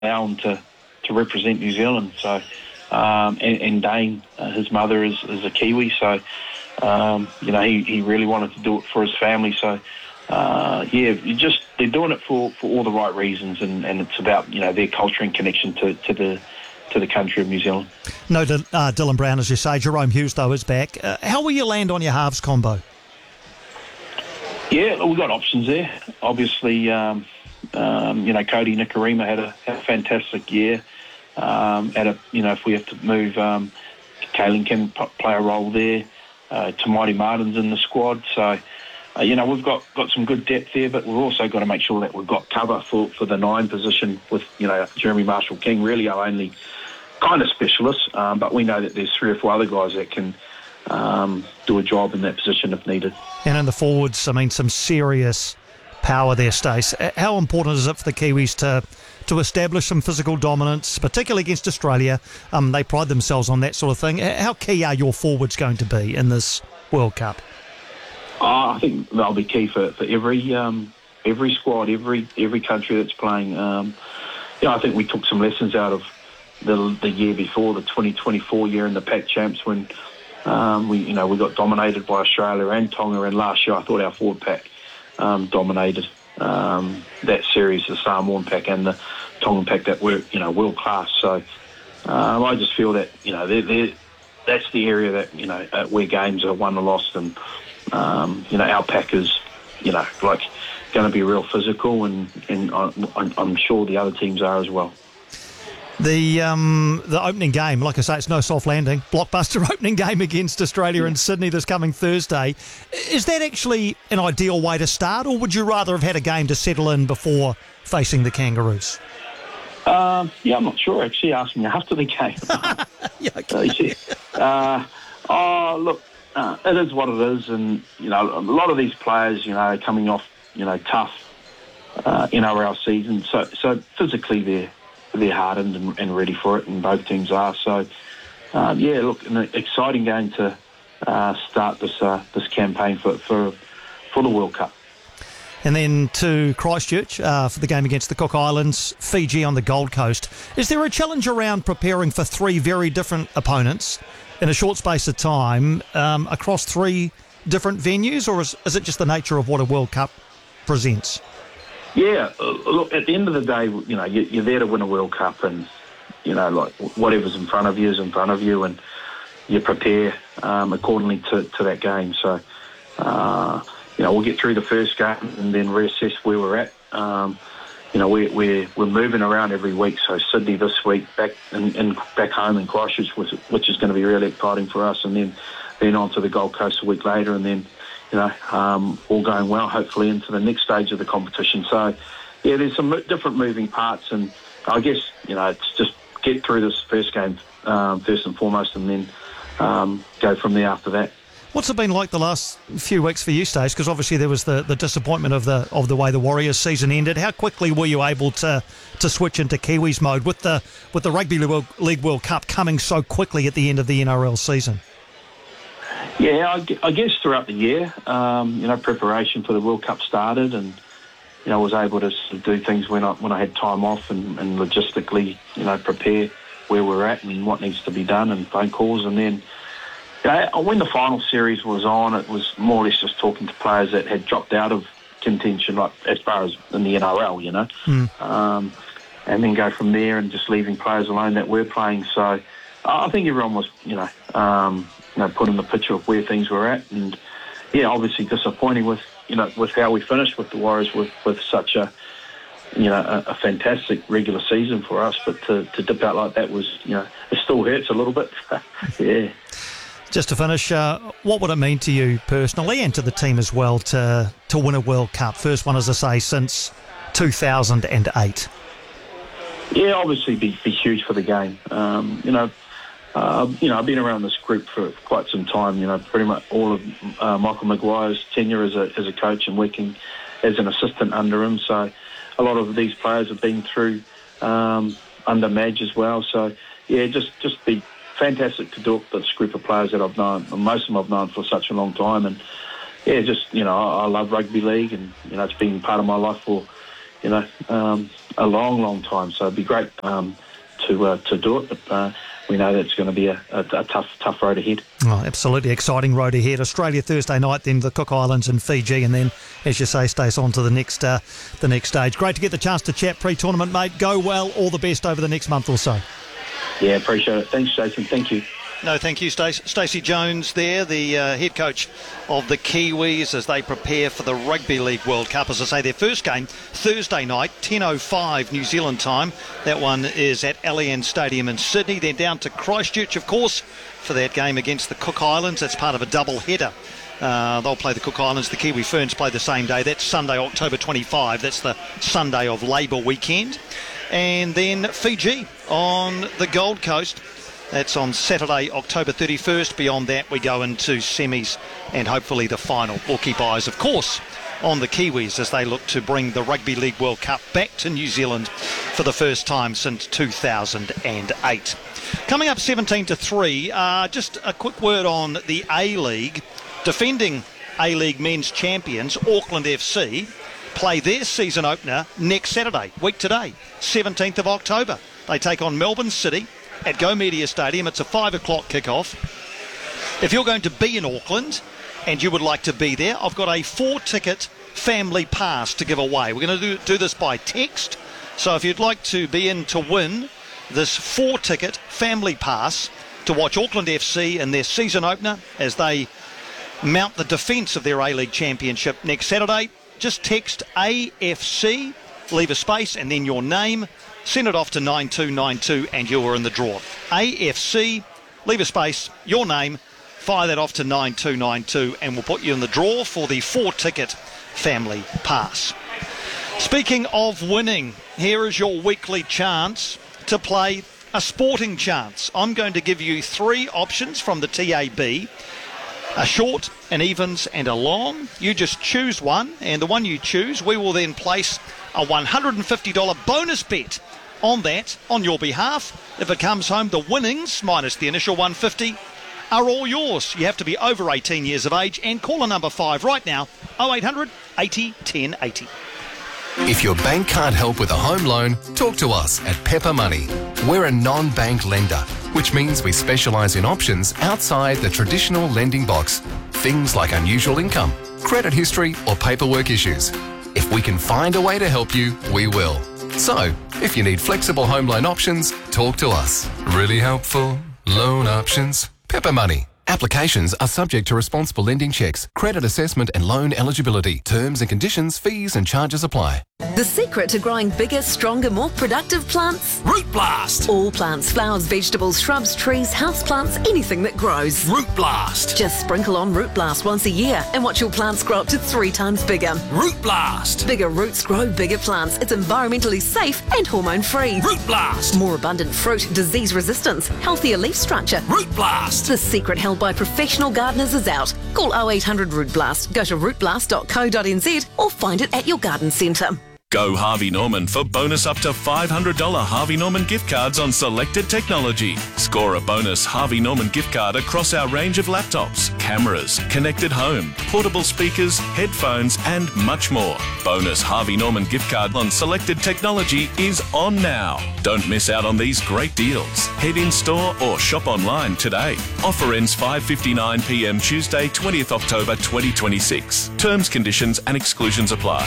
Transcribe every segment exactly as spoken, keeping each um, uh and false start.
bound to, to represent New Zealand. So, um, and, and Dane, uh, his mother is, is a Kiwi, so um, you know he, he really wanted to do it for his family. So, uh, yeah, you just they're doing it for, for all the right reasons, and, and it's about you know their culture and connection to, to the to the country of New Zealand. No, uh, Dylan Brown, as you say. Jerome Hughes, though, is back. Uh, how will you land on your halves combo? Yeah, we've got options there. Obviously, um, um, you know, Cody Nikorima had a, had a fantastic year. Um, at a, you know, if we have to move, um, Kalen can p- play a role there. Uh, Tamati Martin's in the squad. So, uh, you know, we've got, got some good depth there, but we've also got to make sure that we've got cover for, for the nine position with, you know, Jeremy Marshall-King, really our only kind of specialist. Um, but we know that there's three or four other guys that can um, do a job in that position if needed. And in the forwards, I mean, some serious power there, Stace. How important is it for the Kiwis to to establish some physical dominance, particularly against Australia? Um, they pride themselves on that sort of thing. How key are your forwards going to be in this World Cup? Oh, I think they'll be key for, for every um, every squad, every every country that's playing. Um, you know, I think we took some lessons out of the the year before, the twenty twenty-four year in the Pac Champs, when um, we you know we got dominated by Australia and Tonga. And last year, I thought our forward pack um, dominated um, that series, the Samoan pack and the Tongan pack that were you know world class. So um, I just feel that you know they're, they're, that's the area that you know uh, where games are won or lost, and um, you know our pack is you know like going to be real physical, and and I'm, I'm sure the other teams are as well. The um, the opening game, like I say, it's no soft landing. Blockbuster opening game against Australia in Sydney this coming Thursday. Is that actually an ideal way to start, or would you rather have had a game to settle in before facing the Kangaroos? Um, yeah, I'm not sure, actually. Ask me after the game. yeah, okay. uh, oh, look, uh, it is what it is. And, you know, a lot of these players, you know, coming off, you know, tough uh, N R L season. So, so physically they're, they're hardened and, and ready for it, and both teams are. So, um, yeah, look, an exciting game to uh, start this uh, this campaign for, for for the World Cup. And then to Christchurch uh, for the game against the Cook Islands, Fiji on the Gold Coast. Is there a challenge around preparing for three very different opponents in a short space of time um, across three different venues, or is, is it just the nature of what a World Cup presents? Yeah, look, at the end of the day, you know, you're there to win a World Cup, and, you know, like whatever's in front of you is in front of you, and you prepare um, accordingly to, to that game. So, uh, you know, we'll get through the first game and then reassess where we're at. Um, you know, we're, we're, we're moving around every week. So Sydney this week, back in, in back home in Christchurch, which, which is going to be really exciting for us, and then, then on to the Gold Coast a week later, and then, you know, um, all going well, hopefully into the next stage of the competition. So, yeah, there's some different moving parts, and I guess, you know, it's just get through this first game um, first and foremost, and then um, go from there after that. What's it been like the last few weeks for you, Stace? Because obviously there was the, the disappointment of the of the way the Warriors season ended. How quickly were you able to to switch into Kiwis mode with the with the Rugby League World Cup coming so quickly at the end of the N R L season? Yeah, I, I guess throughout the year, um, you know, preparation for the World Cup started, and you know, was able to sort of do things when I when I had time off, and, and logistically, you know, prepare where we're at and what needs to be done, and phone calls, and then. You know, when the final series was on, it was more or less just talking to players that had dropped out of contention, like as far as in the N R L, you know, mm. um, and then go from there, and just leaving players alone that were playing. So I think everyone was, you know, um, you know, put in the picture of where things were at, and yeah, obviously disappointing with, you know, with how we finished with the Warriors with, with such a, you know, a, a fantastic regular season for us, but to, to dip out like that was, you know, it still hurts a little bit. yeah. Just to finish, uh, what would it mean to you personally and to the team as well to to win a World Cup? First one, as I say, since two thousand eight. Yeah, obviously be, be huge for the game. Um, you know, uh, you know, I've been around this group for quite some time. You know, pretty much all of uh, Michael Maguire's tenure as a as a coach and working as an assistant under him. So a lot of these players have been through um, under Madge as well. So yeah, just just be. Fantastic to do it with this group of players that I've known, and most of them I've known for such a long time, and yeah, just, you know, I, I love rugby league, and, you know, it's been part of my life for, you know, um, a long, long time. So it'd be great um, to uh, to do it. But uh, we know that's going to be a, a, a tough, tough road ahead. Oh, absolutely exciting road ahead. Australia Thursday night, then the Cook Islands and Fiji, and then, as you say, stays on to the next uh, the next stage. Great to get the chance to chat pre-tournament, mate. Go well. All the best over the next month or so. Yeah, appreciate it. Thanks, Jason. Thank you. No, thank you, Stace. Stacey Jones there, the uh, head coach of the Kiwis as they prepare for the Rugby League World Cup. As I say, their first game, Thursday night, ten oh five New Zealand time. That one is at Allianz Stadium in Sydney. Then down to Christchurch, of course, for that game against the Cook Islands. That's part of a double header. Uh, they'll play the Cook Islands. The Kiwi Ferns play the same day. That's Sunday, October twenty-fifth. That's the Sunday of Labour weekend. And then Fiji on the Gold Coast. That's on Saturday, October thirty-first. Beyond that, we go into semis and hopefully the final. We'll keep eyes, of course, on the Kiwis as they look to bring the Rugby League World Cup back to New Zealand for the first time since two thousand eight. Coming up seventeen to three, uh, just a quick word on the A-League. Defending A-League men's champions, Auckland F C, play their season opener next Saturday, week today, seventeenth of October. They take on Melbourne City at Go Media Stadium. It's a five o'clock kickoff. If you're going to be in Auckland and you would like to be there, I've got a four-ticket family pass to give away. We're going to do, do this by text. So if you'd like to be in to win this four-ticket family pass to watch Auckland F C in their season opener as they mount the defence of their A-League Championship next Saturday, just text A F C, leave a space and then your name. Send it off to nine two nine two and you are in the draw. A F C, leave a space, your name, fire that off to nine two nine two and we'll put you in the draw for the four-ticket family pass. Speaking of winning, here is your weekly chance to play a sporting chance. I'm going to give you three options from the T A B. A short, an evens and a long. You just choose one, and the one you choose, we will then place a one hundred fifty dollars bonus bet on that on your behalf. If it comes home, the winnings, minus the initial one hundred fifty dollars, are all yours. You have to be over eighteen years of age and call a number five right now, oh eight hundred eighty ten eighty. If your bank can't help with a home loan, talk to us at Pepper Money. We're a non-bank lender, which means we specialise in options outside the traditional lending box. Things like unusual income, credit history or paperwork issues. If we can find a way to help you, we will. So, if you need flexible home loan options, talk to us. Really helpful loan options. Pepper Money. Applications are subject to responsible lending checks, credit assessment and loan eligibility. Terms and conditions, fees and charges apply. The secret to growing bigger, stronger, more productive plants? Root Blast! All plants, flowers, vegetables, shrubs, trees, houseplants, anything that grows. Root Blast! Just sprinkle on Root Blast once a year and watch your plants grow up to three times bigger. Root Blast! Bigger roots grow bigger plants. It's environmentally safe and hormone-free. Root Blast! More abundant fruit, disease resistance, healthier leaf structure. Root Blast! The secret held by professional gardeners is out. Call oh eight hundred root blast, go to root blast dot co dot n z or find it at your garden centre. Go Harvey Norman for bonus up to five hundred dollars Harvey Norman gift cards on selected technology. Score a bonus Harvey Norman gift card across our range of laptops, cameras, connected home, portable speakers, headphones and much more. Bonus Harvey Norman gift card on selected technology is on now. Don't miss out on these great deals. Head in store or shop online today. Offer ends five fifty-nine p m Tuesday, twentieth October twenty twenty-six. Terms, conditions and exclusions apply.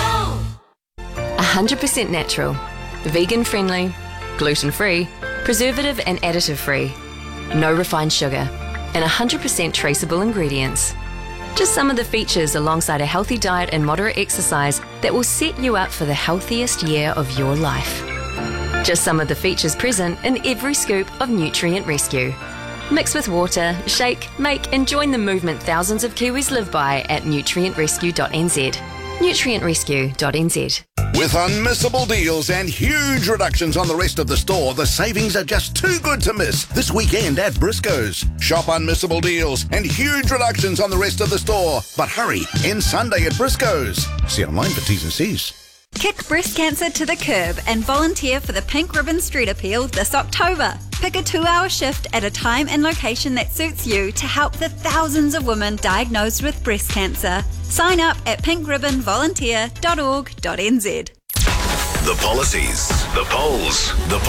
one hundred percent natural, vegan friendly, gluten free, preservative and additive free, no refined sugar, and one hundred percent traceable ingredients. Just some of the features alongside a healthy diet and moderate exercise that will set you up for the healthiest year of your life. Just some of the features present in every scoop of Nutrient Rescue. Mix with water, shake, make and join the movement thousands of Kiwis live by at nutrient rescue dot n z. nutrient rescue dot n z. With unmissable deals and huge reductions on the rest of the store, the savings are just too good to miss this weekend at Briscoe's. Shop unmissable deals and huge reductions on the rest of the store. But hurry, end Sunday at Briscoe's. See online for T's and C's. Kick breast cancer to the curb and volunteer for the Pink Ribbon Street Appeal this October. Pick a two-hour shift at a time and location that suits you to help the thousands of women diagnosed with breast cancer. Sign up at pink ribbon volunteer dot org dot n z. The policies, the polls, the